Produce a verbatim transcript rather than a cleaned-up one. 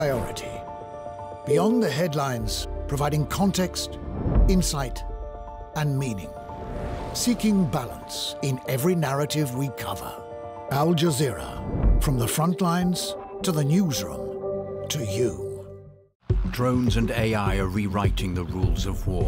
Priority. Beyond the headlines, providing context, insight, and meaning. Seeking balance in every narrative we cover. Al Jazeera, from the front lines to the newsroom to you. Drones and A I are rewriting the rules of war.